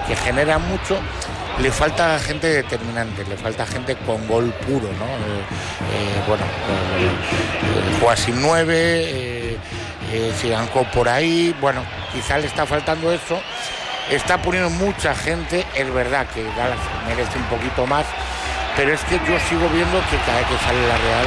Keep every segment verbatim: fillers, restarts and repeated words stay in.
que generan mucho, le falta gente determinante, le falta gente con gol puro, ¿no? Eh, eh, bueno, eh, eh, juega sin nueve, eh, eh, Sigankov por ahí, bueno, quizá le está faltando eso. Está poniendo mucha gente, es verdad que Dallas merece un poquito más, pero es que yo sigo viendo que cada vez que sale la Real...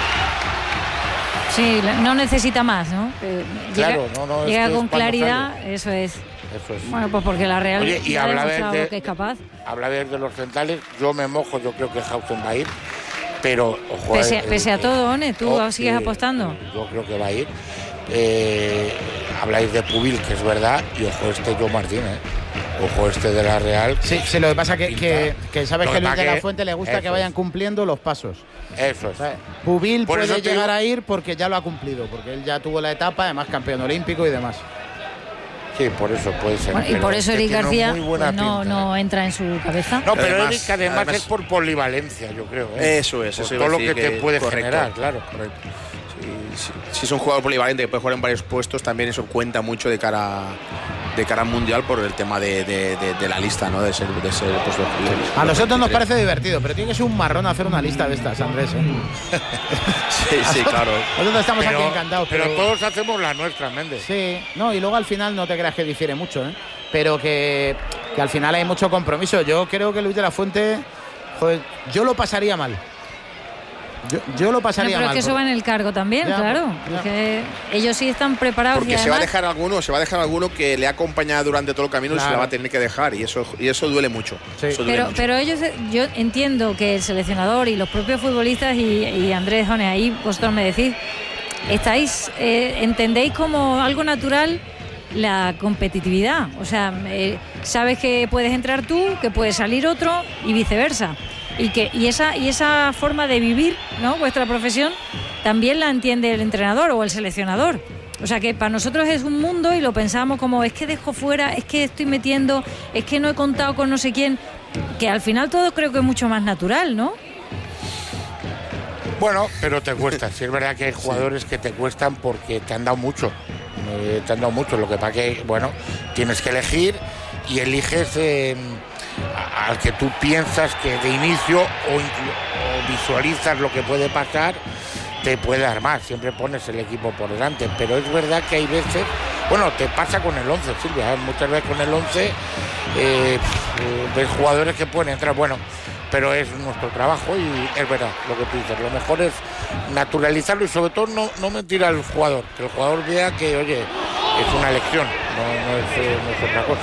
Sí, no necesita más, ¿no? Eh, claro, llega, no, no, llega es con claridad, sale. eso es. Eso es. Bueno, pues porque la Real Oye, y ha habla demostrado de, que es capaz. Habla de, de los centrales, yo me mojo, yo creo que Hausen va a ir, pero ojo... Pese, eh, pese a eh, todo, One, ¿tú oh, sigues eh, apostando? Yo creo que va a ir. Eh, habláis de Pubil, que es verdad, y ojo este Joe Martín, ¿eh? Ojo este de la Real. Sí, sí, lo que pasa que, que, que sabes Lo que que Luis de pasa la que- Fuente le gusta que eso vayan es. cumpliendo los pasos. Eso es. O sea, Pubil Por eso puede te llegar digo- a ir porque ya lo ha cumplido, porque él ya tuvo la etapa, además campeón olímpico y demás. Sí, por eso puede ser. Bueno, y pero por eso es que Eric tiene García muy buena pues no, pinta. no entra en su cabeza. No, pero Además- Eric además, además- es por polivalencia, yo creo. ¿eh? Eso es, Por eso iba todo a lo decir que, te puede correcto, generar, claro. Correcto. Si, si, si es un jugador polivalente que puede jugar en varios puestos, también eso cuenta mucho de cara de cara al mundial por el tema de, de, de, de la lista, ¿no? De ser, de ser pues, los, los A nosotros nos veintitrés. parece divertido, pero tiene que ser un marrón hacer una lista de estas, Andrés. ¿eh? Sí, sí, claro. Nosotros estamos Pero, aquí encantados. pero todos hacemos la nuestra, Méndez. Sí, no, y luego al final no te creas que difiere mucho, ¿eh? Pero que, que al final hay mucho compromiso. Yo creo que Luis de la Fuente, joder, yo lo pasaría mal. Yo, yo lo No, pasaría pero es mal. que eso va en el cargo también, Ya, claro. ya. Porque ellos sí están preparados. Porque y se va a además- dejar alguno, se va a dejar alguno que le ha acompañado durante todo el camino y se Claro. la va a tener que dejar y eso y eso duele mucho. Sí. Eso duele Pero, mucho. pero ellos, yo entiendo que el seleccionador y los propios futbolistas y, y Andrés Jone, ahí vosotros me decís, estáis, eh, entendéis como algo natural la competitividad. O sea, eh, sabes que puedes entrar tú, que puede salir otro y viceversa. Y que y esa y esa forma de vivir, ¿no? Vuestra profesión también la entiende el entrenador o el seleccionador. O sea que para nosotros es un mundo y lo pensamos como es que dejo fuera, es que estoy metiendo, es que no he contado con no sé quién, que al final todo creo que es mucho más natural, ¿no? Bueno, pero te cuesta. Sí, es verdad que hay jugadores que te cuestan porque te han dado mucho. Eh, te han dado mucho. Lo que pasa que, bueno, tienes que elegir y eliges eh, a- al que tú piensas que de inicio o, inclu- o visualizas lo que puede pasar, te puede dar más. Siempre pones el equipo por delante. Pero es verdad que hay veces, bueno, te pasa con el once, Silvia. ¿eh? Muchas veces con el once eh, ves jugadores que pueden entrar, bueno, pero es nuestro trabajo y es verdad lo que tú dices. Lo mejor es naturalizarlo y sobre todo no, no mentir al jugador, que el jugador vea que, oye, es una elección, no, no, es, eh, no es otra cosa.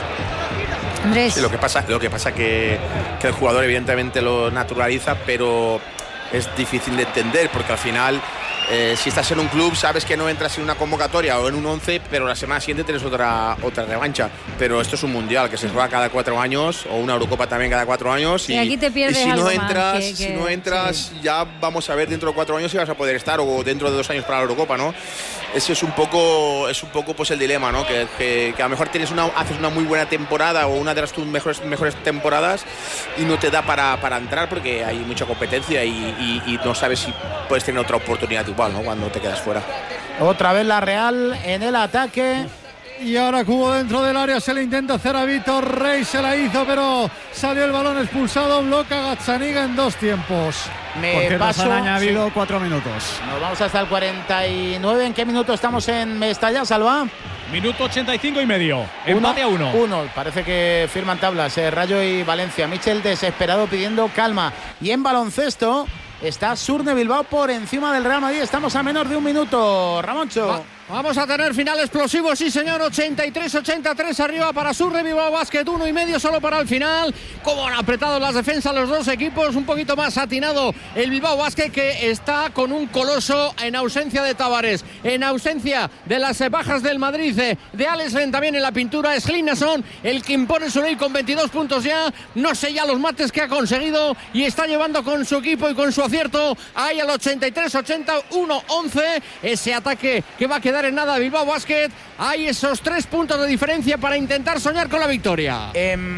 Andrés. Sí, lo que pasa, lo que pasa que, que el jugador evidentemente lo naturaliza, pero es difícil de entender porque al final eh, si estás en un club sabes que no entras en una convocatoria o en un once, pero la semana siguiente tienes otra otra revancha. Pero esto es un mundial que se juega cada cuatro años o una Eurocopa también cada cuatro años y, Y aquí te pierdes y si algo no más entras, que- que- si no entras sí. ya vamos a ver dentro de cuatro años si vas a poder estar o dentro de dos años para la Eurocopa, ¿no? Ese es un poco es un poco pues el dilema, ¿no? Que, que, que a lo mejor tienes una haces una muy buena temporada o una de las tus mejores mejores temporadas y no te da para, para entrar porque hay mucha competencia y, y, y no sabes si puedes tener otra oportunidad igual, ¿no? Cuando te quedas fuera. Otra vez la Real en el ataque. Y ahora Cubo dentro del área, se le intenta hacer a Víctor Rey, se la hizo, pero salió el balón expulsado, bloca Gazzaniga en dos tiempos. Me Por cierto, paso, se han añadido sí. cuatro minutos. Nos vamos hasta el cuarenta y nueve. ¿En qué minuto estamos en Mestalla, Salva? Minuto ochenta y cinco y medio. Empate a uno. Uno. Parece que firman tablas eh, Rayo y Valencia. Michel desesperado pidiendo calma. Y en baloncesto está Surne Bilbao por encima del Real Madrid. Estamos a menos de un minuto. Ramoncho. Va, vamos a tener final explosivo, sí señor. ochenta y tres ochenta y tres arriba para Surre Bilbao Basket, uno y medio solo para el final. Como han apretado las defensas los dos equipos, un poquito más atinado el Bilbao Basket, que está con un coloso en ausencia de Tavares, en ausencia de las bajas del Madrid, de, de Alex Len también en la pintura. Es Linnason el que impone su ley con veintidós puntos ya. No sé ya los mates que ha conseguido y está llevando con su equipo y con su acierto ahí al ochenta y tres ochenta, uno once. Ese ataque que va a quedar en nada Bilbao Basket. Hay esos tres puntos de diferencia para intentar soñar con la victoria.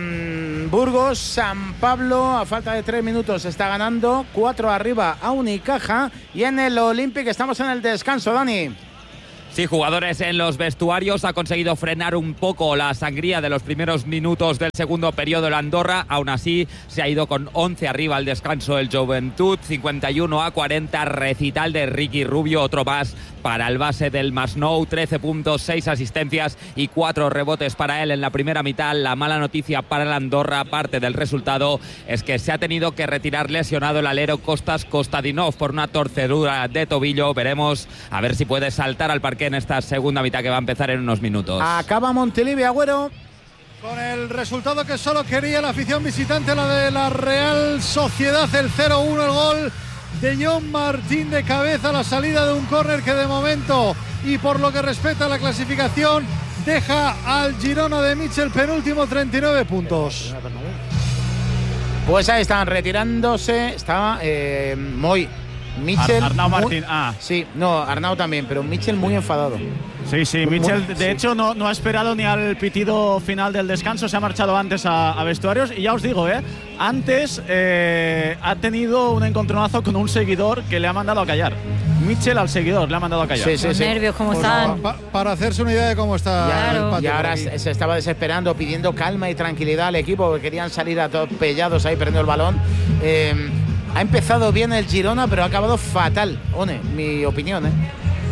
En Burgos, San Pablo, a falta de tres minutos, está ganando cuatro arriba a Unicaja. Y en el Olympic estamos en el descanso, Dani. Sí, jugadores en los vestuarios. Ha conseguido frenar un poco la sangría de los primeros minutos del segundo periodo el Andorra. Aún así, se ha ido con once arriba al descanso el Joventut. cincuenta y uno a cuarenta, recital de Ricky Rubio. Otro más para el base del Masnou. trece puntos, seis asistencias y cuatro rebotes para él en la primera mitad. La mala noticia para el Andorra, parte del resultado, es que se ha tenido que retirar lesionado el alero Kostas Kostadinov por una torcedura de tobillo. Veremos a ver si puede saltar al parque en esta segunda mitad que va a empezar en unos minutos. Acaba Montilivi, Agüero. Con el resultado que solo quería la afición visitante, la de la Real Sociedad, el cero uno, el gol de John Martín de cabeza a la salida de un córner que de momento, y por lo que respecta a la clasificación, deja al Girona de Mitchell penúltimo, treinta y nueve puntos. Pues ahí están retirándose. Está eh, muy Mitchell. Ar Arnau muy, Martín. Ah. Sí, no, Arnau también, pero Mitchell muy enfadado. Sí, sí, Mitchell de sí. hecho no, no ha esperado ni al pitido final del descanso, se ha marchado antes a, a vestuarios y ya os digo, ¿eh? antes eh, ha tenido un encontronazo con un seguidor que le ha mandado a callar. Mitchell al seguidor le ha mandado a callar. Sí, sí, Los sí. nervios, ¿cómo pues están? Pa, para hacerse una idea de cómo está claro. el patio. Y ahora se, se estaba desesperando, pidiendo calma y tranquilidad al equipo, porque querían salir atropellados ahí perdiendo el balón. Eh, ha empezado bien el Girona, pero ha acabado fatal. One, mi opinión, ¿eh?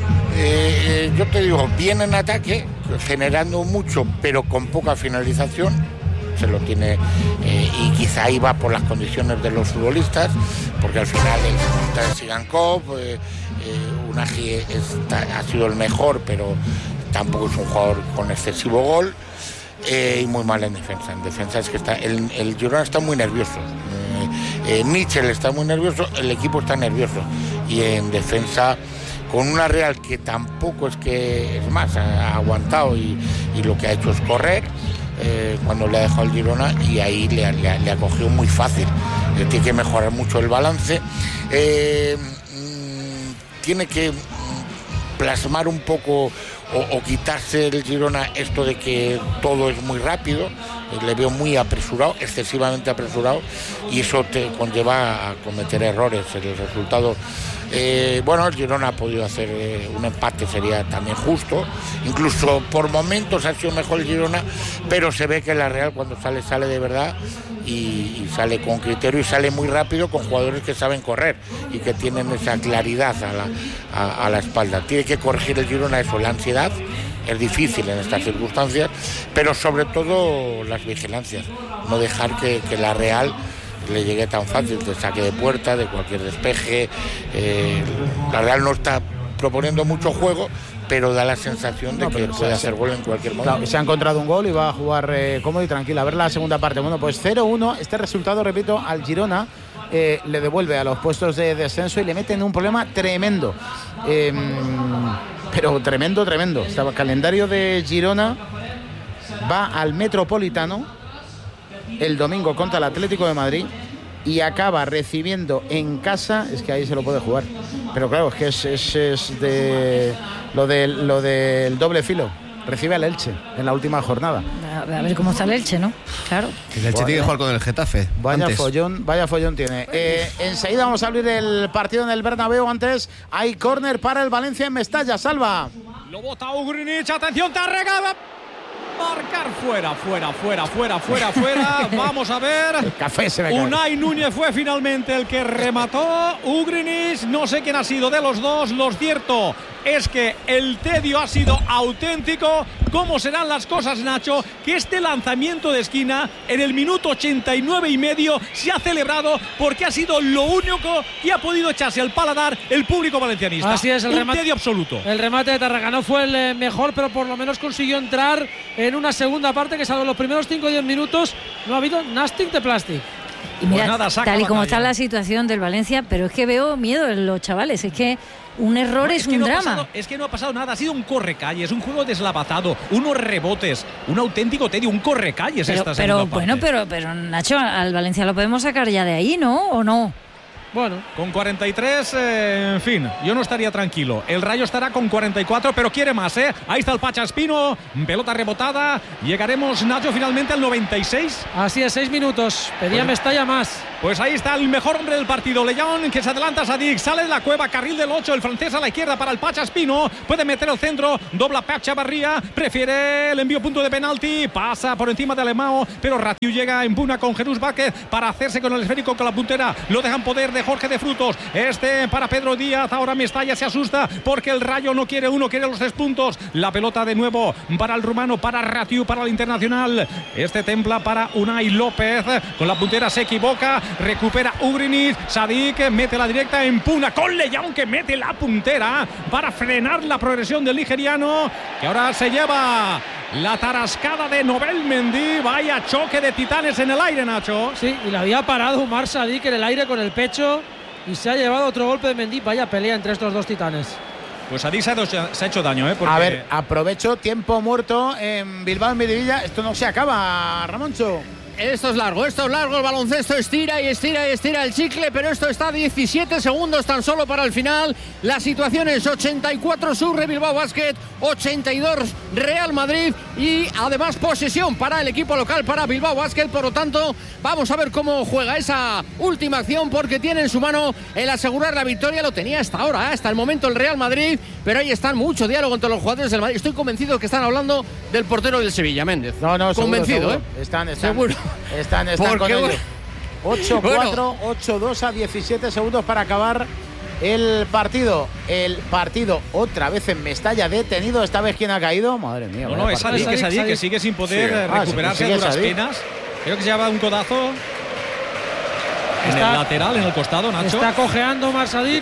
Eh, yo te digo, bien en ataque, generando mucho, pero con poca finalización. Se lo tiene, eh, y quizá iba por las condiciones de los futbolistas, porque al final el punta de Sigankov, eh, eh, Unagi está, ha sido el mejor, pero tampoco es un jugador con excesivo gol, eh, y muy mal en defensa. En defensa es que está, el, el Girona está muy nervioso. Eh, eh, Mitchell está muy nervioso, el equipo está nervioso, y en defensa, con una Real que tampoco es que, es más, ha aguantado y, y lo que ha hecho es correr, eh, cuando le ha dejado el Girona, y ahí le, le, le ha cogido muy fácil. Eh, tiene que mejorar mucho el balance, eh, mmm, tiene que plasmar un poco o, o quitarse el Girona esto de que todo es muy rápido. Eh, le veo muy apresurado, excesivamente apresurado, y eso te conlleva a cometer errores. El resultado, eh, bueno, el Girona ha podido hacer eh, un empate, sería también justo, incluso por momentos ha sido mejor el Girona, pero se ve que la Real cuando sale, sale de verdad, y, y sale con criterio y sale muy rápido, con jugadores que saben correr y que tienen esa claridad a la, a, a la espalda. Tiene que corregir el Girona eso, la ansiedad. Es difícil en estas circunstancias, pero sobre todo las vigilancias, no dejar que, que la Real le llegue tan fácil de saque de puerta, de cualquier despeje. Eh, la Real no está proponiendo mucho juego, pero da la sensación de no, que puede hacer gol en cualquier momento. Claro, se ha encontrado un gol y va a jugar eh, cómodo y tranquilo. A ver la segunda parte. Bueno, pues cero uno, este resultado, repito, al Girona eh, le devuelve a los puestos de descenso y le mete en un problema tremendo. Eh, pero tremendo, tremendo. El calendario de Girona va al Metropolitano el domingo contra el Atlético de Madrid y acaba recibiendo en casa, es que ahí se lo puede jugar, pero claro, es que es, es, es de lo del lo del doble filo. Recibe al Elche en la última jornada. A ver cómo está el Elche, ¿no? Claro. El Elche tiene que jugar con el Getafe. Vaya antes. follón, vaya follón tiene. Eh, enseguida vamos a abrir el partido en el Bernabéu. Antes hay córner para el Valencia en Mestalla. Salva. Lo bota Ugrinic, atención, Tárrega. Marcar fuera, fuera, fuera, fuera, fuera, fuera. Vamos a ver. El café se me cae. Unai Núñez fue finalmente el que remató. Ugrinic, no sé quién ha sido de los dos. Lo cierto es que el tedio ha sido auténtico. ¿Cómo serán las cosas, Nacho? Que este lanzamiento de esquina en el minuto ochenta y nueve y medio se ha celebrado porque ha sido lo único que ha podido echarse al paladar el público valencianista. Así es, el Un remate, tedio absoluto. El remate de Tárrega no fue el mejor, pero por lo menos consiguió entrar en una segunda parte que, salvo los primeros cinco o diez minutos, no ha habido nastic de plástico. Y mira, pues nada, tal y como batalla. está la situación del Valencia, pero es que veo miedo en los chavales, es que un error No, es, es que un no drama. Pasado, es que no ha pasado nada, ha sido un correcalles, un juego deslavazado, unos rebotes, un auténtico tedio, un correcalles pero, esta pero segunda bueno, parte. pero, pero Nacho, al Valencia lo podemos sacar ya de ahí, ¿no? ¿O no? Bueno. Con cuarenta y tres, eh, en fin, yo no estaría tranquilo. El Rayo estará con cuarenta y cuatro, pero quiere más, ¿eh? Ahí está el Pachaspino, pelota rebotada. Llegaremos, Nacho, finalmente al noventa y seis. Así es, seis minutos. Pedía Mestalla más. Pues ahí está el mejor hombre del partido, León, que se adelanta a Sadik. Sale de la cueva, carril del ocho, el francés a la izquierda para el Pachaspino. Puede meter el centro, dobla Pacha Barría. Prefiere el envío punto de penalti. Pasa por encima de Alemão, pero Ratiu llega en puna con Jesús Vázquez para hacerse con el esférico con la puntera. Lo dejan poder de Jorge de Frutos. Este para Pedro Díaz. Ahora Mestalla se asusta porque el Rayo no quiere uno, quiere los tres puntos. La pelota de nuevo para el rumano, para Ratiu, para el internacional. Este templa para Unai López. Con la puntera se equivoca. Recupera Ugrinic. Sadik mete la directa en puna con León, que mete la puntera para frenar la progresión del nigeriano, que ahora se lleva la tarascada de Nobel Mendy. Vaya choque de titanes en el aire, Nacho. Sí, y le había parado Umar Sadik en el aire con el pecho y se ha llevado otro golpe de Mendy. Vaya pelea entre estos dos titanes. Pues Sadik se ha, se ha hecho daño, ¿eh? Porque... A ver, aprovecho, tiempo muerto en Bilbao, en Miribilla. Esto no se acaba, Ramoncho. Esto es largo, esto es largo, el baloncesto estira y estira y estira el chicle, pero esto está a diecisiete segundos tan solo para el final. La situación es ochenta y cuatro Surre Bilbao Basket, ochenta y dos Real Madrid y además posesión para el equipo local, para Bilbao Basket. Por lo tanto, vamos a ver cómo juega esa última acción, porque tiene en su mano el asegurar la victoria. Lo tenía hasta ahora, hasta el momento el Real Madrid, pero ahí están, mucho diálogo entre los jugadores del Madrid. Estoy convencido que están hablando del portero del Sevilla, Méndez. No, no, convencido, seguro, seguro. ¿eh? Están, están. Seguro. Están, están con ellos. ocho cuatro, bueno. ocho dos a diecisiete segundos para acabar el partido. El partido otra vez en Mestalla detenido. Esta vez, ¿quién ha caído? Madre mía. No, no, es Sadik, es Sadik, que sigue sin poder sí. recuperarse ah, sí, a duras Sadik. penas. Creo que se lleva un codazo en está, el lateral, en el costado, Nacho. Está cojeando Umar Sadik.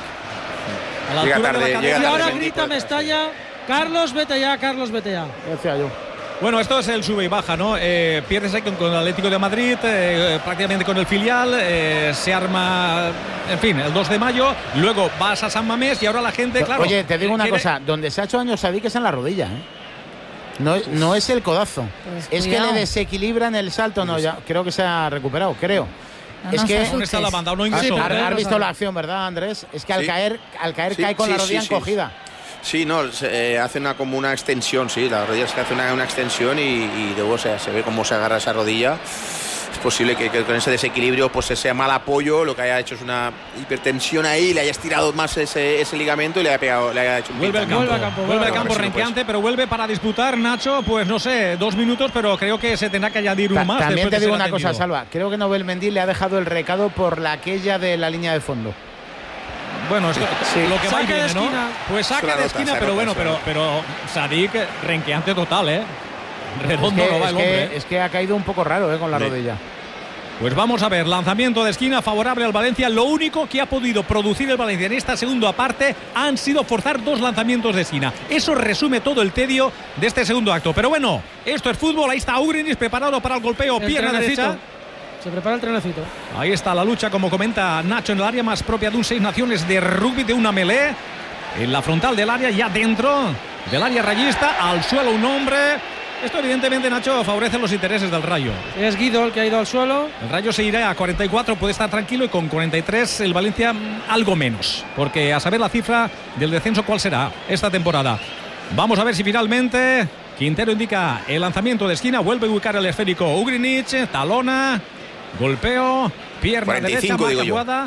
A la altura tarde, de la cabeza. Y ahora grita Mestalla: Carlos, vete ya, Carlos, vete ya. Decía yo. Bueno, esto es el sube y baja, ¿no? Eh, pierdes con, con el Atlético de Madrid, eh, prácticamente con el filial, eh, se arma, en fin, el dos de mayo, luego vas a San Mamés y ahora la gente, claro... Oye, te digo una quiere... cosa, donde se ha hecho daño Sadik es en la rodilla, ¿eh? No, no es el codazo, pues es cuidado. Que le desequilibra en el salto, no, ya creo que se ha recuperado, creo. No, es no que ¿dónde está la banda? No sí, has, has visto la acción, ¿verdad, Andrés? Es que al sí. caer, al caer sí, cae con sí, la rodilla sí, encogida. Sí. Sí, no, se, eh, hace una, como una extensión, sí, la rodilla se hace una, una extensión y, y luego o sea, se ve cómo se agarra esa rodilla. Es posible que, que con ese desequilibrio pues ese mal apoyo lo que haya hecho es una hipertensión ahí, le haya estirado más ese, ese ligamento y le haya pegado, le haya hecho un vuelve al campo, vuelve al campo, vuelve al campo renqueante, pero vuelve para disputar, Nacho, pues no sé, dos minutos, pero creo que se tendrá que añadir uno más. También te digo una atendido. cosa, Salva, creo que Nobel Mendy le ha dejado el recado por la aquella de la línea de fondo. Bueno, es sí. lo que va y viene, ¿no? Pues saque de esquina, nota, pero bueno, pero, pero Sadik renqueante total, ¿eh? Redondo es que, no va es el que, hombre. ¿eh? Es que ha caído un poco raro, ¿eh? Con la sí. rodilla. Pues vamos a ver, lanzamiento de esquina favorable al Valencia. Lo único que ha podido producir el Valencia en esta segunda parte han sido forzar dos lanzamientos de esquina. Eso resume todo el tedio de este segundo acto. Pero bueno, esto es fútbol. Ahí está Ugrinic preparado para el golpeo, el pierna trenecito. derecha. Se prepara el trenecito. Ahí está la lucha, como comenta Nacho, en el área más propia de un Seis Naciones de rugby, de una melee. En la frontal del área, ya dentro del área rayista, al suelo un hombre. Esto evidentemente, Nacho, favorece los intereses del Rayo. Es Guido el que ha ido al suelo. El Rayo se irá a cuarenta y cuatro, puede estar tranquilo, y con cuarenta y tres el Valencia algo menos. Porque a saber la cifra del descenso cuál será esta temporada. Vamos a ver si finalmente Quintero indica el lanzamiento de esquina, vuelve a ubicar el esférico Ugrinic, talona, golpeo, pierna derecha, marca jugada.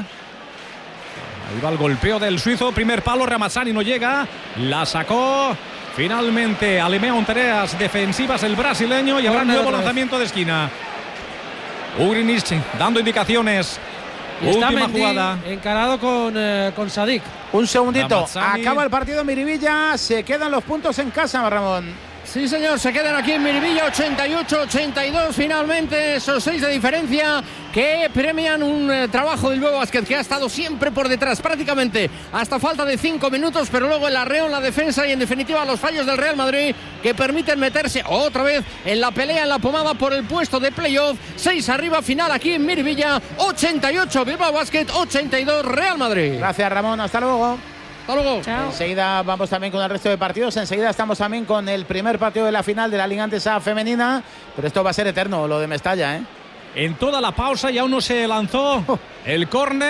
Ahí va el golpeo del suizo, primer palo, Ramazzani no llega, la sacó finalmente Alemão en tareas defensivas el brasileño, y habrá nuevo lanzamiento de esquina. Ugrinic dando indicaciones. Y está última Mendy jugada. encarado con, eh, con Sadik. Un segundito, Ramazzani. Acaba el partido en Miribilla, se quedan los puntos en casa, Ramón. Sí, señor, se quedan aquí en Miribilla, ochenta y ocho ochenta y dos finalmente, esos seis de diferencia que premian un eh, trabajo del Bilbao Basket que ha estado siempre por detrás, prácticamente hasta falta de cinco minutos, pero luego el arreo en la defensa y en definitiva los fallos del Real Madrid que permiten meterse otra vez en la pelea, en la pomada por el puesto de playoff. Seis arriba, final aquí en Miribilla, ochenta y ocho Bilbao Basket, ochenta y dos Real Madrid. Gracias, Ramón, hasta luego. Hasta luego. Chao. Enseguida vamos también con el resto de partidos. Enseguida estamos también con el primer partido de la final de la Liga Andesa femenina. Pero esto va a ser eterno, lo de Mestalla, ¿eh? En toda la pausa y aún no se lanzó el córner.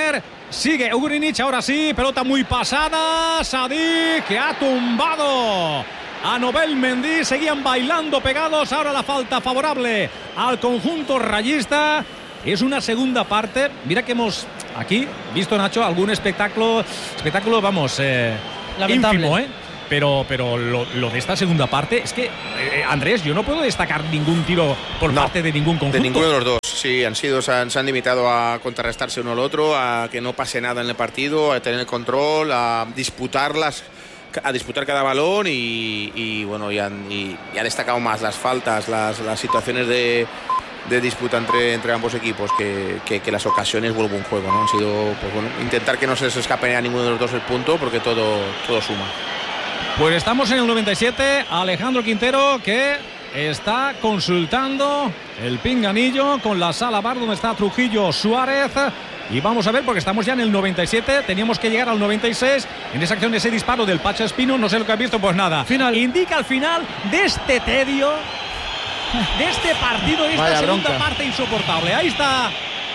Sigue Ugrinic, ahora sí, pelota muy pasada. Sadik, que ha tumbado a Nobel Mendy. Seguían bailando pegados. Ahora la falta favorable al conjunto rayista. Es una segunda parte. Mira que hemos aquí visto, Nacho, algún espectáculo, espectáculo, vamos, eh, ínfimo, ¿eh? Pero, pero lo, lo de esta segunda parte es que, eh, Andrés, yo no puedo destacar ningún tiro por no, parte de ningún conjunto. De ninguno de los dos, sí, han sido, se han, se han limitado a contrarrestarse uno al otro, a que no pase nada en el partido, a tener el control, a disputarlas, a disputar cada balón y, y bueno, y han, y, y han destacado más las faltas, las, las situaciones de, de disputa entre, entre ambos equipos que, que, que las ocasiones vuelvo un juego, ¿no? Han sido, pues bueno, intentar que no se les escape a ninguno de los dos el punto porque todo, todo suma. Pues estamos en el noventa y siete, Alejandro Quintero, que está consultando el pinganillo con la sala bar donde está Trujillo Suárez. Y vamos a ver, porque estamos ya en el noventa y siete, teníamos que llegar al noventa y seis. En esa acción, ese disparo del Pacha Espino, no sé lo que has visto, pues nada. Final. Indica el final de este tedio, de este partido, de esta Vaya segunda bronca. parte insoportable. Ahí está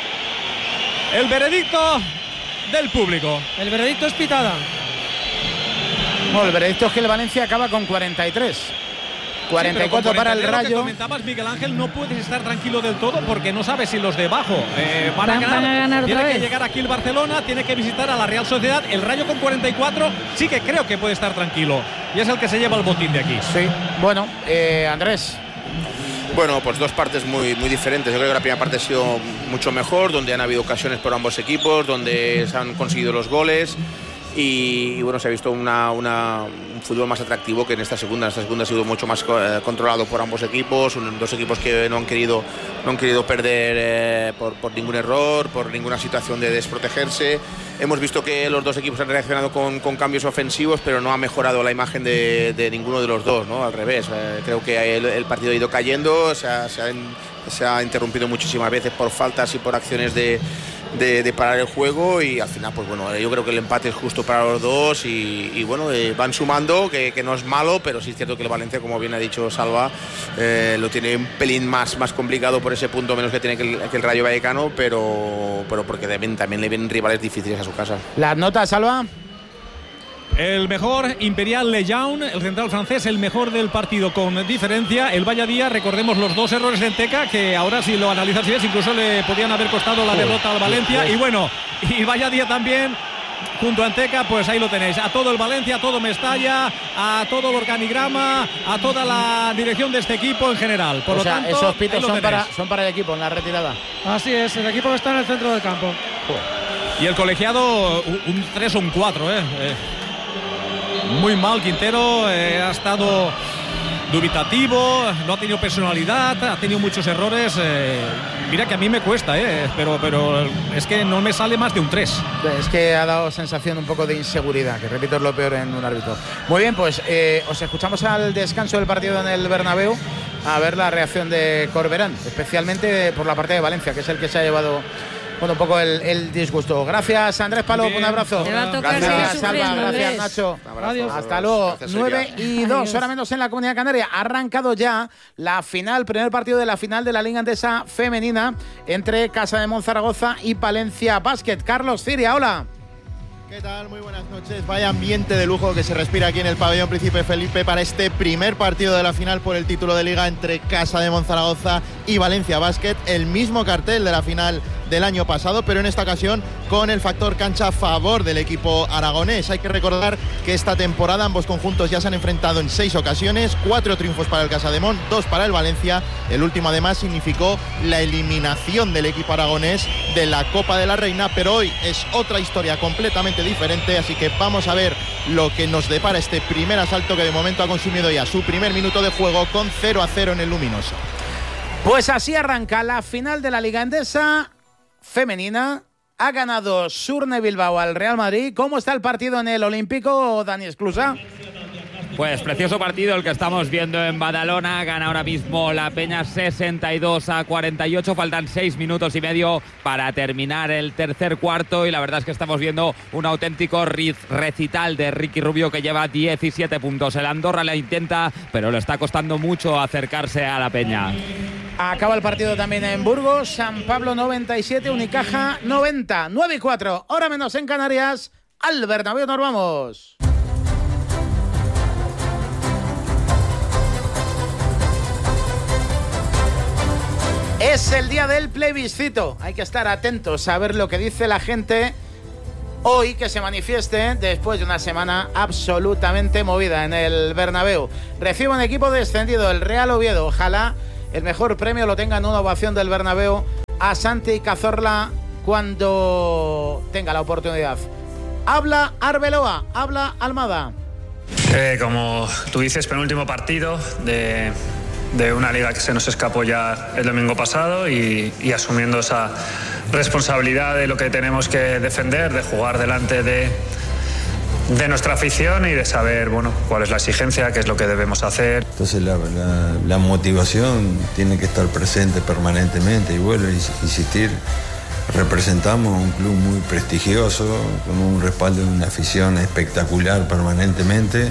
el veredicto del público. El veredicto es pitada. Bueno, el veredicto es que el Valencia acaba con cuarenta y tres. cuarenta y cuatro sí, para el Rayo. Lo que comentabas, Miguel Ángel, no puedes estar tranquilo del todo porque no sabes si los de abajo eh, van, van a ganar. Van a ganar tiene que vez. llegar aquí el Barcelona, tiene que visitar a la Real Sociedad. El Rayo con cuarenta y cuatro sí que creo que puede estar tranquilo. Y es el que se lleva el botín de aquí. Sí. Bueno, eh, Andrés. Bueno, pues dos partes muy, muy diferentes. Yo creo que la primera parte ha sido mucho mejor, donde han habido ocasiones por ambos equipos, donde se han conseguido los goles. Y, y bueno, se ha visto una, una, un fútbol más atractivo que en esta segunda. En esta segunda ha sido mucho más eh, controlado por ambos equipos, un, dos equipos que no han querido, no han querido perder eh, por, por ningún error, por ninguna situación de desprotegerse. Hemos visto que los dos equipos han reaccionado con, con cambios ofensivos, pero no ha mejorado la imagen de, de ninguno de los dos, ¿no? Al revés, eh, creo que el, el partido ha ido cayendo, se ha, se, ha, se ha interrumpido muchísimas veces por faltas y por acciones de De, de parar el juego y al final pues bueno, yo creo que el empate es justo para los dos y, y bueno, eh, van sumando, que, que no es malo, pero sí es cierto que el Valencia, como bien ha dicho Salva, eh, lo tiene un pelín más, más complicado por ese punto menos que tiene que el, que el Rayo Vallecano, pero, pero porque también, también le vienen rivales difíciles a su casa. ¿Las notas, Salva? El mejor, Imperial Lejaun, el central francés, el mejor del partido con diferencia. El Valladía, recordemos los dos errores de Enteca, que ahora si lo analizas bien, incluso le podían haber costado la derrota al Valencia. Y bueno, y Valladía también, junto a Enteca, pues ahí lo tenéis. A todo el Valencia, a todo Mestalla, a todo el organigrama, a toda la dirección de este equipo en general. Por o lo sea, tanto, esos pitos son para, son para el equipo en la retirada. Así es, el equipo que está en el centro del campo. Y el colegiado, un tres o un cuatro, ¿eh? eh Muy mal Quintero, eh, ha estado dubitativo, no ha tenido personalidad, ha tenido muchos errores. Eh, mira que a mí me cuesta, eh, pero, pero es que no me sale más de un tres. Es que ha dado sensación un poco de inseguridad, que repito es lo peor en un árbitro. Muy bien, pues eh, os escuchamos al descanso del partido en el Bernabéu a ver la reacción de Corberán, especialmente por la parte de Valencia, que es el que se ha llevado bueno, un poco el, el disgusto. Gracias, Andrés Palop, un abrazo. Gracias, Salva, gracias, Nacho. Adiós. Hasta luego. nueve y dos, ahora menos en la Comunidad Canaria. Ha arrancado ya la final, primer partido de la final de la Liga Endesa femenina entre Casa de Monzaragoza y Palencia Basket. Carlos Ciria, hola. ¿Qué tal? Muy buenas noches. Vaya ambiente de lujo que se respira aquí en el pabellón Príncipe Felipe para este primer partido de la final por el título de liga entre Casa de Monzaragoza y Valencia Basket. El mismo cartel de la final del año pasado, pero en esta ocasión con el factor cancha a favor del equipo aragonés. Hay que recordar que esta temporada ambos conjuntos ya se han enfrentado en seis ocasiones, cuatro triunfos para el Casademón, dos para el Valencia. El último además significó la eliminación del equipo aragonés de la Copa de la Reina, pero hoy es otra historia completamente diferente, así que vamos a ver lo que nos depara este primer asalto que de momento ha consumido ya su primer minuto de juego con cero a cero en el Luminoso. Pues así arranca la final de la Liga Endesa femenina. Ha ganado Surne Bilbao al Real Madrid. ¿Cómo está el partido en el Olímpico, Dani Esclusa? Pues precioso partido el que estamos viendo en Badalona. Gana ahora mismo la Peña sesenta y dos a cuarenta y ocho. Faltan seis minutos y medio para terminar el tercer cuarto y la verdad es que estamos viendo un auténtico recital de Ricky Rubio, que lleva diecisiete puntos. El Andorra la intenta, pero le está costando mucho acercarse a la Peña. Acaba el partido también en Burgos. San Pablo noventa y siete, Unicaja noventa. nueve y cuatro, hora menos en Canarias. Al Bernabéu nos vamos. Es el día del plebiscito. Hay que estar atentos a ver lo que dice la gente hoy, que se manifieste después de una semana absolutamente movida en el Bernabéu. Recibe un equipo descendido, el Real Oviedo. Ojalá el mejor premio lo tenga en una ovación del Bernabéu a Santi Cazorla cuando tenga la oportunidad. Habla Arbeloa, habla Almada. Eh, como tú dices, penúltimo partido de, de una liga que se nos escapó ya el domingo pasado y, y asumiendo esa responsabilidad de lo que tenemos que defender, de jugar delante de, de nuestra afición y de saber, bueno, cuál es la exigencia, qué es lo que debemos hacer. Entonces la, la, la motivación tiene que estar presente permanentemente y vuelvo a insistir, representamos un club muy prestigioso, con un respaldo de una afición espectacular permanentemente.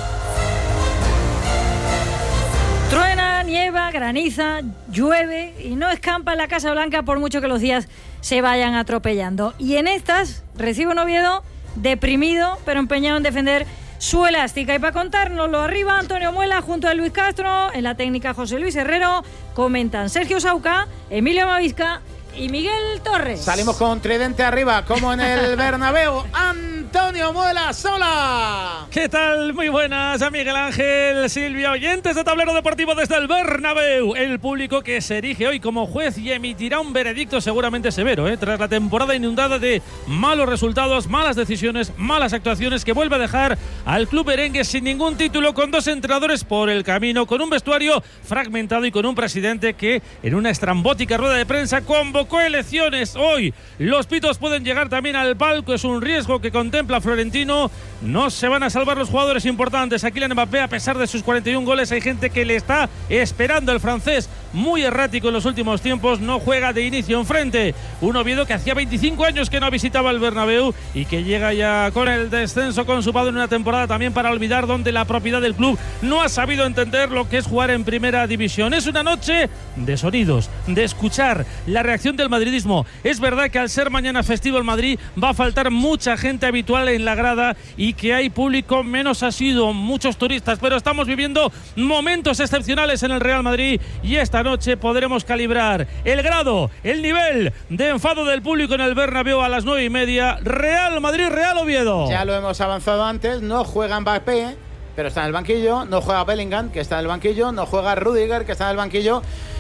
Truena, nieva, graniza, llueve y no escampa en la Casa Blanca por mucho que los días se vayan atropellando. Y en estas recibe un Oviedo deprimido, pero empeñado en defender su elástica. Y para contárnoslo arriba, Antonio Muela junto a Luis Castro, en la técnica José Luis Herrero, comentan Sergio Sauca, Emilio Mavisca y Miguel Torres. Salimos con tridente arriba, como en el Bernabéu. Antonio Muela Sola. ¿Qué tal? Muy buenas a Miguel Ángel, Silvia, oyentes de Tablero Deportivo desde el Bernabéu. El público que se erige hoy como juez y emitirá un veredicto seguramente severo, ¿eh? Tras la temporada inundada de malos resultados, malas decisiones, malas actuaciones, que vuelve a dejar al club merengue sin ningún título, con dos entrenadores por el camino, con un vestuario fragmentado y con un presidente que en una estrambótica rueda de prensa convocó elecciones hoy. Los pitos pueden llegar también al palco, es un riesgo que contempla Florentino. No se van a salvar los jugadores importantes. Aquí Kylian Mbappé, a pesar de sus cuarenta y un goles, hay gente que le está esperando. El francés, muy errático en los últimos tiempos, no juega de inicio enfrente. Un Oviedo que hacía veinticinco años que no visitaba el Bernabéu y que llega ya con el descenso consumado en una temporada también para olvidar, donde la propiedad del club no ha sabido entender lo que es jugar en primera división. Es una noche de sonidos, de escuchar la reacción del madridismo. Es verdad que al ser mañana festivo el Madrid va a faltar mucha gente habitual en la grada y que hay público menos asiduo, muchos turistas, pero estamos viviendo momentos excepcionales en el Real Madrid y esta noche podremos calibrar el grado, el nivel de enfado del público en el Bernabéu a las nueve y media. Real Madrid, Real Oviedo. Ya lo hemos avanzado antes, no juega Mbappé, pero está en el banquillo, no juega Bellingham, que está en el banquillo, no juega Rüdiger, que está en el banquillo.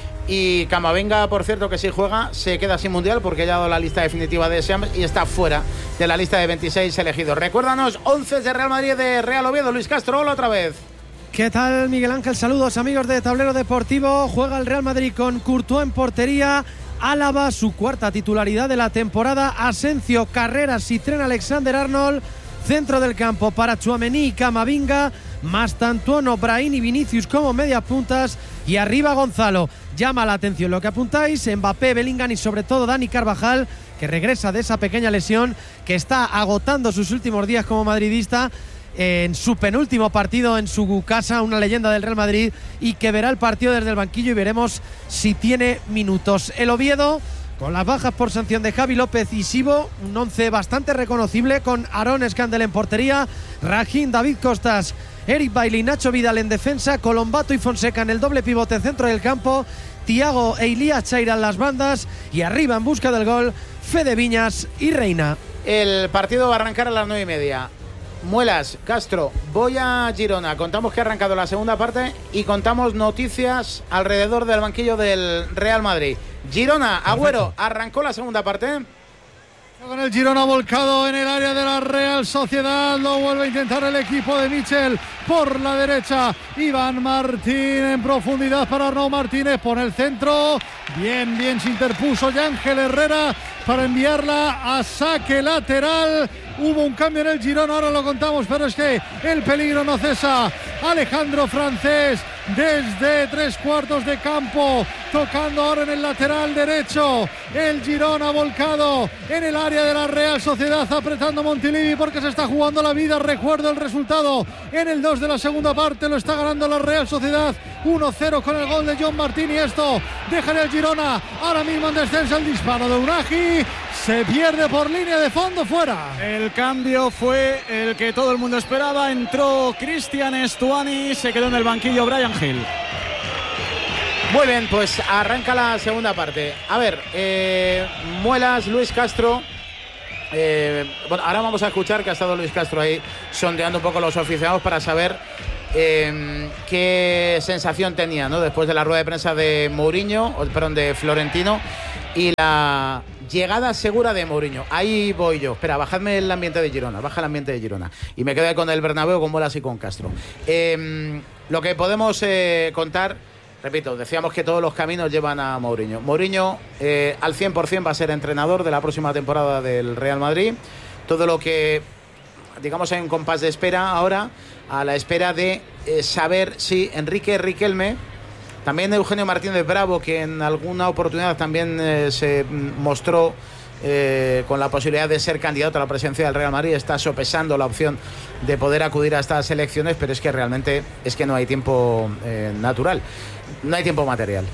Y Camavinga, por cierto, que sí juega, se queda sin mundial porque ya ha dado la lista definitiva de Siams y está fuera de la lista de veintiséis elegidos. Recuérdanos, once de Real Madrid, de Real Oviedo. Luis Castro, hola otra vez. ¿Qué tal, Miguel Ángel? Saludos, amigos de Tablero Deportivo. Juega el Real Madrid con Courtois en portería, Álava, su cuarta titularidad de la temporada, Asencio, Carreras y Trent Alexander-Arnold. Centro del campo para Tchouaméni y Camavinga, más Tantuono, Brahim y Vinicius como medias puntas, y arriba Gonzalo. Llama la atención lo que apuntáis, Mbappé, Bellingham y sobre todo Dani Carvajal, que regresa de esa pequeña lesión, que está agotando sus últimos días como madridista en su penúltimo partido en su casa, una leyenda del Real Madrid, y que verá el partido desde el banquillo y veremos si tiene minutos. El Oviedo, con las bajas por sanción de Javi López y Sibo, un once bastante reconocible, con Aaron Escandel en portería, Rajín, David Costas, Eric Bailly, Nacho Vidal en defensa, Colombato y Fonseca en el doble pivote centro del campo, Thiago e Ilías Chaira en las bandas, y arriba en busca del gol, Fede Viñas y Reina. El partido va a arrancar a las nueve y media. Muelas, Castro, voy a Girona. Contamos que ha arrancado la segunda parte y contamos noticias alrededor del banquillo del Real Madrid. Girona, Agüero, arrancó la segunda parte. Con el Girona volcado en el área de la Real Sociedad, lo vuelve a intentar el equipo de Michel por la derecha. Iván Martín en profundidad para Arnaud Martínez, pone el centro, bien, bien se interpuso Ángel Herrera para enviarla a saque lateral. Hubo un cambio en el Girona, ahora lo contamos, pero es que el peligro no cesa. Alejandro Francés desde tres cuartos de campo, tocando ahora en el lateral derecho. El Girona volcado en el área de la Real Sociedad, apretando Montilivi porque se está jugando la vida. Recuerdo el resultado en el dos de la segunda parte, lo está ganando la Real Sociedad uno cero con el gol de John Martín, y esto deja en el Girona ahora mismo en descenso. El disparo de Unagi se pierde por línea de fondo, fuera. El cambio fue el que todo el mundo esperaba. Entró Cristian Estuani, se quedó en el banquillo Brian Hill. Muy bien, pues arranca la segunda parte. A ver, eh, Muelas, Luis Castro. Eh, bueno, ahora vamos a escuchar que ha estado Luis Castro ahí sondeando un poco los aficionados para saber eh, qué sensación tenía, ¿no? Después de la rueda de prensa de Mourinho, o, perdón, de Florentino, y la llegada segura de Mourinho. Ahí voy yo. Espera, bajadme el ambiente de Girona, baja el ambiente de Girona. Y me quedo con el Bernabéu, con Muelas y con Castro. Eh, lo que podemos eh, contar, repito, decíamos que todos los caminos llevan a Mourinho. Mourinho eh, al cien por ciento va a ser entrenador de la próxima temporada del Real Madrid. Todo lo que, digamos, hay un compás de espera ahora, a la espera de eh, saber si Enrique Riquelme, también Eugenio Martínez Bravo, que en alguna oportunidad también eh, se mostró eh, con la posibilidad de ser candidato a la presidencia del Real Madrid, está sopesando la opción de poder acudir a estas elecciones, pero es que realmente es que no hay tiempo eh, natural, no hay tiempo material.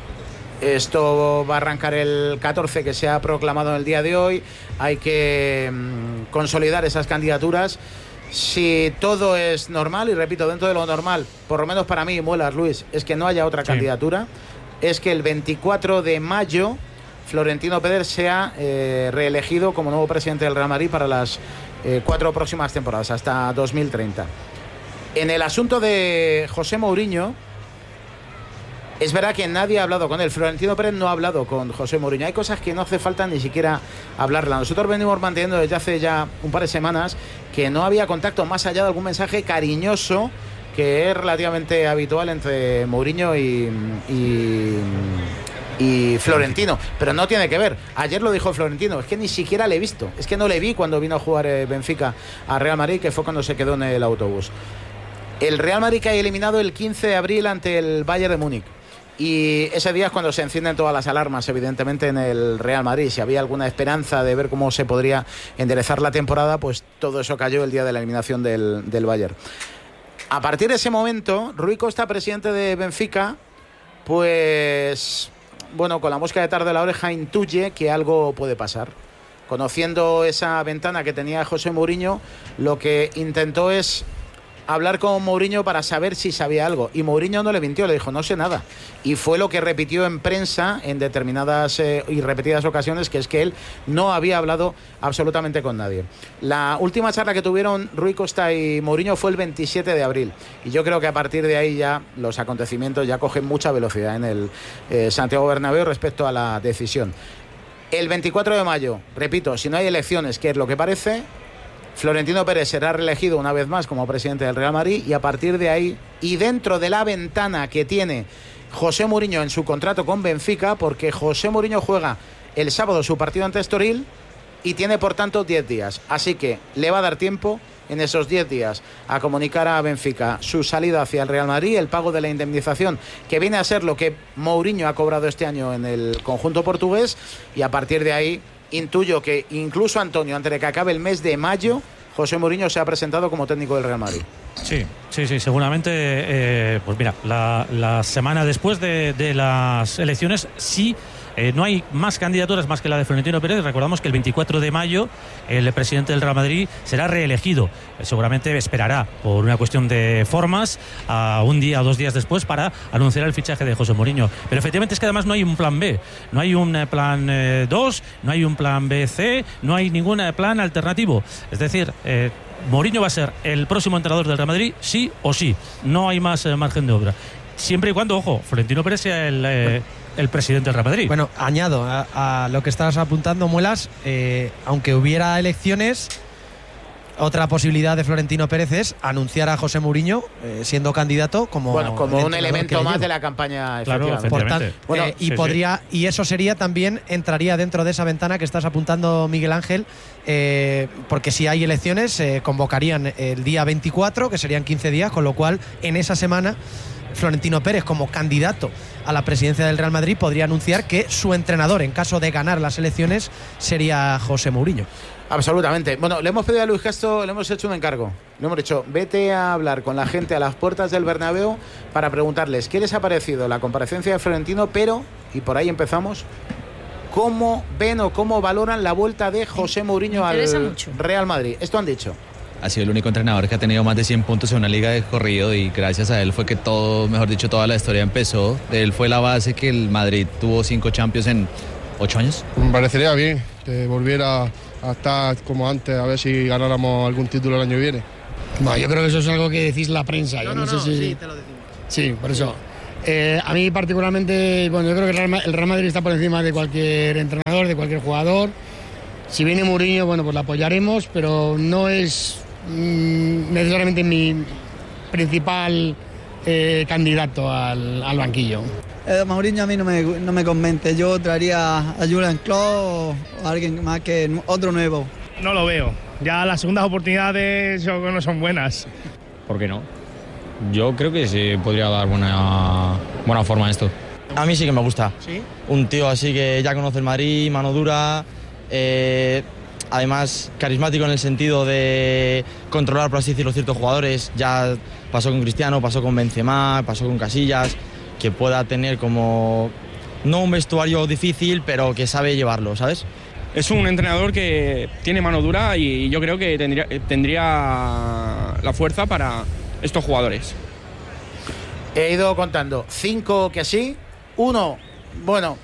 Esto va a arrancar el catorce, que se ha proclamado en el día de hoy. Hay que mmm, consolidar esas candidaturas. Si todo es normal, y repito, dentro de lo normal, por lo menos para mí, Muelas, Luis, es que no haya otra sí. candidatura, es que el veinticuatro de mayo Florentino Pérez sea eh, reelegido como nuevo presidente del Real Madrid para las eh, cuatro próximas temporadas, hasta dos mil treinta. En el asunto de José Mourinho, es verdad que nadie ha hablado con él. Florentino Pérez no ha hablado con José Mourinho. Hay cosas que no hace falta ni siquiera hablarla. Nosotros venimos manteniendo desde hace ya un par de semanas que no había contacto más allá de algún mensaje cariñoso que es relativamente habitual entre Mourinho y, y, y Florentino. Pero no tiene que ver. Ayer lo dijo Florentino. Es que ni siquiera le he visto. Es que no le vi cuando vino a jugar Benfica a Real Madrid, que fue cuando se quedó en el autobús. El Real Madrid que ha eliminado el quince de abril ante el Bayern de Múnich. Y ese día es cuando se encienden todas las alarmas, evidentemente, en el Real Madrid. Si había alguna esperanza de ver cómo se podría enderezar la temporada, pues todo eso cayó el día de la eliminación del, del Bayern. A partir de ese momento, Rui Costa, presidente de Benfica, pues, bueno, con la mosca de tarde en la oreja, intuye que algo puede pasar. Conociendo esa ventana que tenía José Mourinho, lo que intentó es hablar con Mourinho para saber si sabía algo, y Mourinho no le mintió, le dijo no sé nada, y fue lo que repitió en prensa en determinadas eh, y repetidas ocasiones, que es que él no había hablado absolutamente con nadie. La última charla que tuvieron Rui Costa y Mourinho fue el veintisiete de abril, y yo creo que a partir de ahí ya los acontecimientos ya cogen mucha velocidad en el eh, Santiago Bernabéu respecto a la decisión. El veinticuatro de mayo, repito, si no hay elecciones, que es lo que parece, Florentino Pérez será reelegido una vez más como presidente del Real Madrid, y a partir de ahí, y dentro de la ventana que tiene José Mourinho en su contrato con Benfica, porque José Mourinho juega el sábado su partido ante Estoril y tiene por tanto diez días, así que le va a dar tiempo en esos diez días a comunicar a Benfica su salida hacia el Real Madrid, el pago de la indemnización, que viene a ser lo que Mourinho ha cobrado este año en el conjunto portugués, y a partir de ahí intuyo que incluso, Antonio, antes de que acabe el mes de mayo, José Mourinho se ha presentado como técnico del Real Madrid. Sí, sí, sí, seguramente, eh, pues mira, la, la semana después de, de las elecciones sí. Eh, no hay más candidaturas más que la de Florentino Pérez. Recordamos que el veinticuatro de mayo el presidente del Real Madrid será reelegido. Eh, seguramente esperará, por una cuestión de formas, a un día o dos días después para anunciar el fichaje de José Mourinho. Pero efectivamente es que además no hay un plan B, no hay un eh, plan eh, dos, no hay un plan B C, no hay ningún eh, plan alternativo. Es decir, eh, Mourinho va a ser el próximo entrenador del Real Madrid, sí o sí. No hay más eh, margen de obra. Siempre y cuando, ojo, Florentino Pérez sea el... Eh, el presidente del Real Madrid. Bueno, añado a, a lo que estás apuntando, Muelas, eh, aunque hubiera elecciones, Otra posibilidad de Florentino Pérez es anunciar a José Mourinho eh, siendo candidato como, bueno, como un elemento más de la campaña. Claro, efectivamente. Bueno, eh, y sí, podría sí. y eso sería también entraría dentro de esa ventana que estás apuntando, Miguel Ángel, eh, porque si hay elecciones se eh, convocarían el día veinticuatro, que serían quince días, con lo cual en esa semana Florentino Pérez, como candidato a la presidencia del Real Madrid, podría anunciar que su entrenador, en caso de ganar las elecciones, sería José Mourinho. Absolutamente. Bueno, le hemos pedido a Luis Castro, le hemos hecho un encargo. Le hemos dicho, vete a hablar con la gente a las puertas del Bernabéu para preguntarles qué les ha parecido la comparecencia de Florentino, pero, y por ahí empezamos, cómo ven o cómo valoran la vuelta de José Mourinho al mucho. Real Madrid. Esto han dicho. Ha sido el único entrenador que ha tenido más de cien puntos en una liga de corrido y gracias a él fue que todo, mejor dicho, toda la historia empezó. De él fue la base que el Madrid tuvo cinco Champions en ocho años. Me parecería bien que volviera a estar como antes, a ver si ganáramos algún título el año que viene. No, yo creo que eso es algo que decís la prensa. No, yo no, no, no, sé si... sí, te lo decimos. Sí, por eso. Eh, a mí particularmente, bueno, yo creo que el Real Madrid está por encima de cualquier entrenador, de cualquier jugador. Si viene Mourinho, bueno, pues la apoyaremos, pero no es mmm, necesariamente mi principal eh, candidato al, al banquillo. Eh, Mourinho a mí no me, no me convence. Yo traería a Jurgen Klopp o a alguien más que otro nuevo. No lo veo. Ya las segundas oportunidades no son buenas. ¿Por qué no? Yo creo que se podría dar buena, buena forma a esto. A mí sí que me gusta. ¿Sí? Un tío así que ya conoce el Madrid, mano dura, eh, además carismático en el sentido de controlar, por así decirlo, ciertos jugadores. Ya pasó con Cristiano, pasó con Benzema, pasó con Casillas, que pueda tener como, no un vestuario difícil, pero que sabe llevarlo, ¿sabes? Es un entrenador que tiene mano dura y yo creo que tendría, tendría la fuerza para estos jugadores. He ido contando cinco que sí, uno, bueno,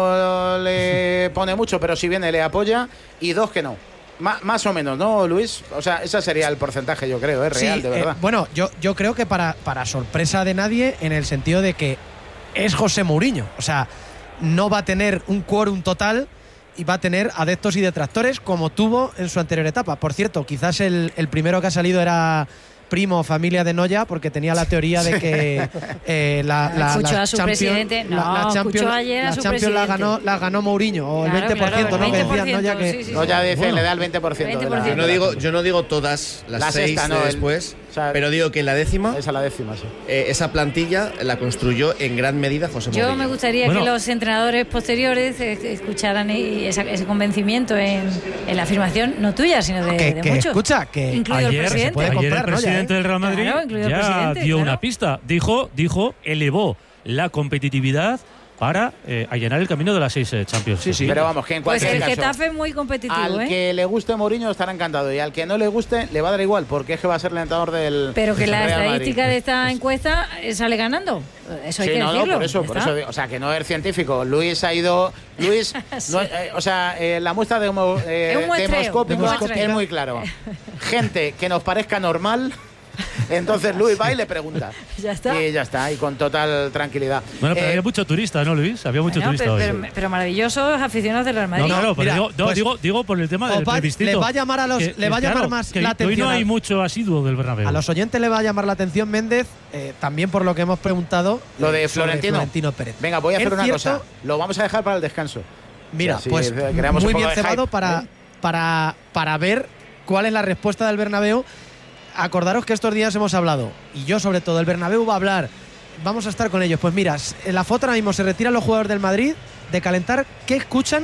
no le pone mucho, pero si viene le apoya, y dos que no. Má, más o menos, ¿no, Luis? O sea, ese sería el porcentaje, yo creo, es real, sí, de verdad. Eh, bueno, yo, yo creo que para, para sorpresa de nadie, en el sentido de que es José Mourinho. O sea, no va a tener un quórum total y va a tener adeptos y detractores como tuvo en su anterior etapa. Por cierto, quizás el, el primero que ha salido era primo, familia de Noya, porque tenía la teoría de que eh, la, la, escuchó la a su Champions, presidente. No, la, la Champions, ayer a la su Champions la presidente. ganó, la ganó Mourinho, o el Claro, veinte por ciento, claro, ¿no? Que decía veinte por ciento, Noya que... sí, sí, Noya dice, bueno, le da el veinte por ciento. veinte por ciento. Yo no digo, yo no digo todas las La seis sexta, no, de el- después, o sea, pero digo que en la décima, esa la décima, sí. eh, esa plantilla la construyó en gran medida José Yo Mourinho. me gustaría Bueno. que los entrenadores posteriores eh, escucharan y esa- ese convencimiento en, en la afirmación, no tuya, sino de, que, de que muchos. escucha, que incluido el Ayer, presidente. puede ayer comprar, el ¿no? presidente Ya, ¿eh? del Real Madrid Claro, incluido el ya presidente, dio claro. una pista. Dijo, dijo, elevó la competitividad para eh, allanar el camino de las seis eh, Champions. Sí, sí. Pero vamos, que en Pues cualquier el caso, Getafe es muy competitivo, al ¿eh? que le guste Mourinho estará encantado, y al que no le guste le va a dar igual, porque es que va a ser el entrenador del Pero que del la Real estadística Madrid. de esta encuesta eh, sale ganando. Eso hay Sí, que no, decirlo. no, por eso, ya por está. eso digo, o sea, que no es científico. Luis ha ido, Luis, Sí. no, eh, o sea, eh, la muestra de homo, eh, Es un muestreo, demoscópica un muestreo. es muy claro. Gente que nos parezca normal, entonces Luis va y le pregunta. Ya está. Y ya está, y con total tranquilidad. Bueno, pero Eh, había mucho turista, ¿no, Luis? Había mucho Bueno, turista pero, hoy. pero- pero maravillosos aficionados del Real No, Madrid. claro, pero Mira, digo, no, pues, digo, digo por el tema del os va- plebiscito. le va a llamar a los- Que- le va a que, llamar claro, más que la hoy no atención hay a- mucho asiduo del Bernabéu. A los oyentes le va a llamar la atención Méndez, eh, también por lo que hemos preguntado. Lo de eh, sobre Florentino. Florentino Pérez. Venga, voy a Es hacer una cierto- cosa. Lo vamos a dejar para el descanso. Mira, Así, pues eh, creamos muy un poco bien de cebado hype, para, ¿eh? para, para ver cuál es la respuesta del Bernabéu. Acordaros que estos días hemos hablado, y yo sobre todo, el Bernabéu va a hablar, vamos a estar con ellos. Pues mira, en la foto ahora mismo se retiran los jugadores del Madrid de calentar. ¿Qué escuchan?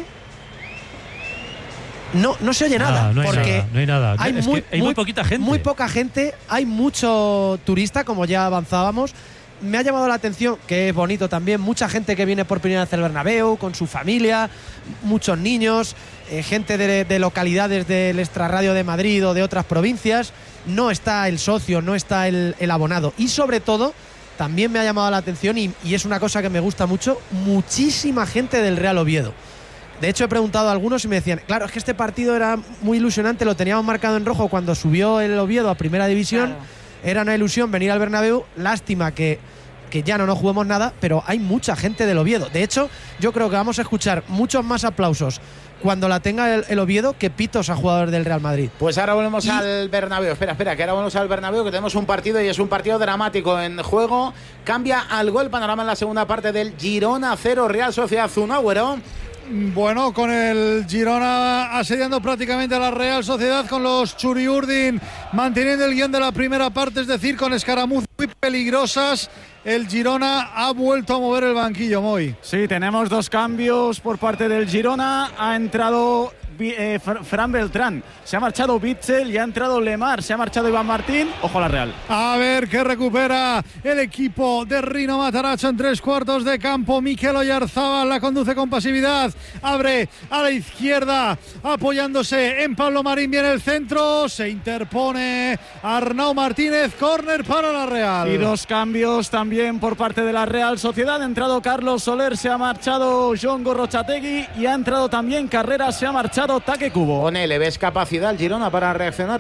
No, no se oye nada, Ah, no hay porque nada, no hay nada. hay, Es muy, que hay muy poquita gente. Muy poca gente, hay mucho turista, como ya avanzábamos. Me ha llamado la atención, que es bonito también, mucha gente que viene por primera vez al Bernabéu, con su familia, muchos niños, eh, gente de, de localidades del extrarradio de Madrid o de otras provincias. No está el socio, no está el, el abonado. Y sobre todo, también me ha llamado la atención, y, y es una cosa que me gusta mucho, muchísima gente del Real Oviedo. De hecho, he preguntado a algunos y me decían, claro, es que este partido era muy ilusionante, lo teníamos marcado en rojo cuando subió el Oviedo a Primera División. Claro. Era una ilusión venir al Bernabéu. Lástima que, que ya no nos juguemos nada, pero hay mucha gente del Oviedo. De hecho, yo creo que vamos a escuchar muchos más aplausos cuando la tenga el, el Oviedo que pitos a jugadores del Real Madrid. Pues ahora volvemos y... al Bernabéu. Espera, espera, que ahora volvemos al Bernabéu, que tenemos un partido y es un partido dramático en juego. Cambia algo el panorama en la segunda parte del Girona cero, Real Sociedad uno, Agüero. Bueno, con el Girona asediando prácticamente a la Real Sociedad, con los Churiurdin manteniendo el guión de la primera parte, es decir, con escaramuzas muy peligrosas. El Girona ha vuelto a mover el banquillo, Moy. Sí, tenemos dos cambios por parte del Girona. Ha entrado eh, Fran Beltrán, se ha marchado Bitzel y ha entrado Lemar, se ha marchado Iván Martín. Ojo a la Real. A ver qué recupera el equipo de Rino Matarazzo en tres cuartos de campo. Mikel Oyarzábal la conduce con pasividad, abre a la izquierda apoyándose en Pablo Marín, viene el centro, se interpone Arnau Martínez, córner para la Real. Y dos cambios también por parte de la Real Sociedad. Ha entrado Carlos Soler, se ha marchado John Gorrochategui y ha entrado también Carreras, se ha marchado Taque Cubo. One, ¿le ves capacidad al Girona para reaccionar?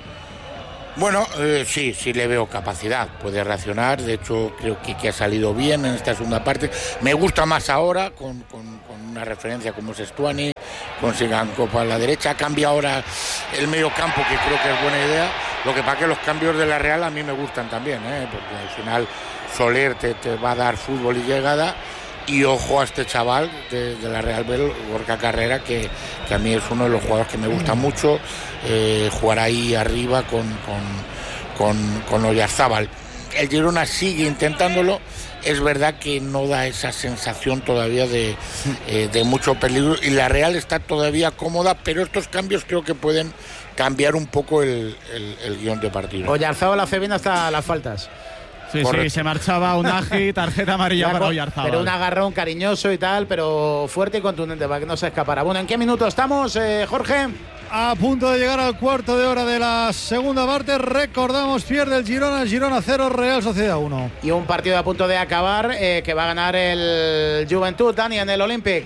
Bueno, eh, sí, sí le veo capacidad, puede reaccionar, de hecho creo que, que ha salido bien en esta segunda parte. Me gusta más ahora con, con, con una referencia como Sestuani, con Sigankov a la derecha, ha cambiado ahora el medio campo, que creo que es buena idea. Lo que pasa que los cambios de la Real a mí me gustan también, ¿eh? Porque al final Soler te, te va a dar fútbol y llegada. Y ojo a este chaval de, de la Real Bel, Gorka Carrera, que, que a mí es uno de los jugadores que me gusta mucho, eh, jugar ahí arriba con, con, con, con Oyarzábal. El Girona sigue intentándolo, es verdad que no da esa sensación todavía de, eh, de mucho peligro, y la Real está todavía cómoda, pero estos cambios creo que pueden cambiar un poco el, el, el guión de partido. Oyarzábal hace bien hasta las faltas. Sí, Correcto. sí, se marchaba Unagi, tarjeta amarilla para Oyarzábal. Pero un agarrón cariñoso y tal, pero fuerte y contundente para que no se escapara. Bueno, ¿en qué minuto estamos, eh, Jorge? A punto de llegar al cuarto de hora de la segunda parte. Recordamos, pierde el Girona, el Girona cero, Real Sociedad uno. Y un partido a punto de acabar, eh, que va a ganar el Juventud, Dani, en el Olympic.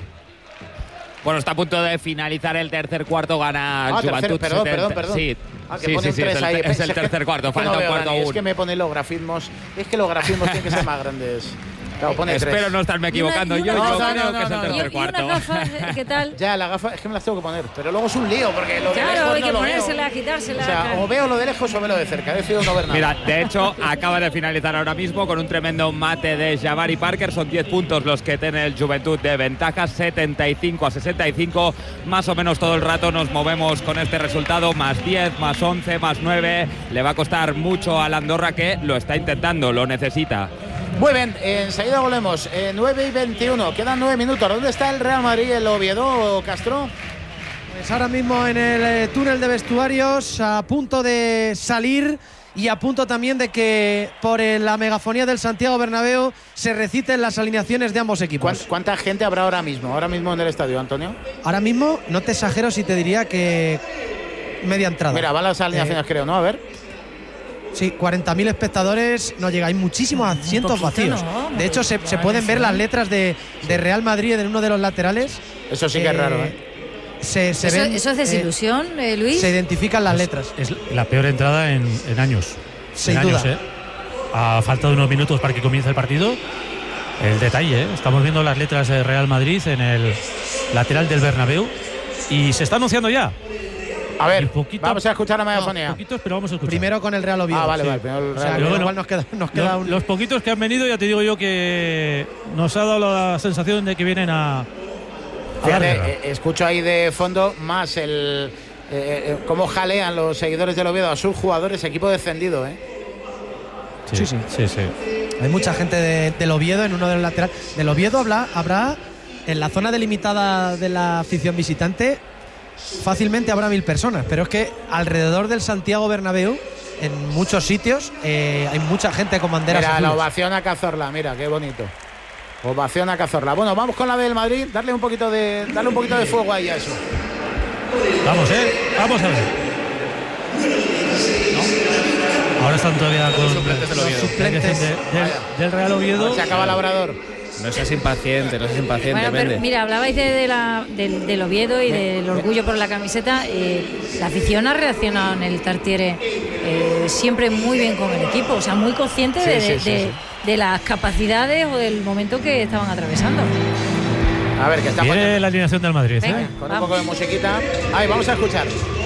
Bueno, está a punto de finalizar el tercer cuarto, gana el ah, Juventud. Tercer, perdón, perdón, perdón. Sí, ah, que sí, sí, sí es, el, ahí. es el tercer cuarto, falta no un cuarto Dani, aún. Es que me ponen los grafismos, es que los grafismos tienen que ser más grandes. Claro, pone Espero tres. no estarme equivocando. Y una, y yo una yo gafa, creo no, que es el no, tercer no. cuarto. ¿Y unas gafas, qué tal? Ya, las gafas es que me las tengo que poner, pero luego es un lío porque lo de claro, lejos hay no que lo ponérselas, veo. quitárselas. O sea, o veo lo de lejos o veo lo de cerca. He decidido no ver nada. Mira, de hecho, acaba de finalizar ahora mismo con un tremendo mate de Jabari Parker. Son diez puntos los que tiene el Juventud de ventaja, setenta y cinco a sesenta y cinco. Más o menos todo el rato nos movemos con este resultado, más diez, más once, más nueve. Le va a costar mucho a la Andorra, que lo está intentando, lo necesita. Muy bien, enseguida volvemos. Eh, nueve y veintiuno, quedan nueve minutos. ¿Dónde está el Real Madrid, el Oviedo, Castro? Pues ahora mismo en el eh, túnel de vestuarios, a punto de salir y a punto también de que por eh, la megafonía del Santiago Bernabéu se reciten las alineaciones de ambos equipos. ¿Cuánta gente habrá ahora mismo, ahora mismo en el estadio, Antonio? Ahora mismo, no te exagero si te diría que media entrada. Mira, van las alineaciones, eh, creo, ¿no? A ver. Sí, cuarenta mil espectadores, no llega, hay muchísimos asientos vacíos. No, de hecho, se, se pueden ver las letras de, de Real Madrid en uno de los laterales. Eso sí que eh, es raro, ¿eh? Se, se ¿Eso, ven, ¿Eso es desilusión, eh, Luis? Se identifican las letras. Es, es la peor entrada en, en años. Sin en duda. Años, ¿eh? A falta de unos minutos para que comience el partido. El detalle, ¿eh? Estamos viendo las letras de Real Madrid en el lateral del Bernabéu y se está anunciando ya. A ver, poquito, vamos a escuchar la megafonía. No, poquitos, pero vamos a escuchar. Primero con el Real Oviedo. Ah, vale, sí. vale. Primero el Real. O sea, pero bueno, igual nos queda, nos queda los, un... los poquitos que han venido, ya te digo yo que nos ha dado la sensación de que vienen a... a Fíjate, eh, escucho ahí de fondo más el... Eh, eh, cómo jalean los seguidores del Oviedo a sus jugadores, equipo descendido, ¿eh? Sí, sí, sí. sí. Hay mucha gente de, del Oviedo en uno de los laterales. Del Oviedo habrá, habrá en la zona delimitada de la afición visitante fácilmente habrá mil personas, pero es que alrededor del Santiago Bernabéu, en muchos sitios, eh, hay mucha gente con banderas Mira, azules. La ovación a Cazorla, mira, qué bonito. Ovación a Cazorla. Bueno, vamos con la del Madrid, darle un poquito de, darle un poquito de fuego ahí a eso. Vamos, eh, vamos a ver. ¿No? Ahora están todavía con los suplentes del Oviedo. Suplentes de, del, del Real Oviedo. Se acaba Labrador. No seas impaciente, no seas impaciente. Bueno, pero mira, hablabais de, de la, del, del Oviedo y del orgullo por la camiseta. Eh, la afición ha reaccionado en el Tartiere eh, siempre muy bien con el equipo, o sea, muy consciente sí, de, sí, de, sí, sí. de las capacidades o del momento que estaban atravesando. A ver, que está Viene la alineación del Madrid. Venga, ¿eh? Con un poco de musiquita. Ahí, vamos a escuchar.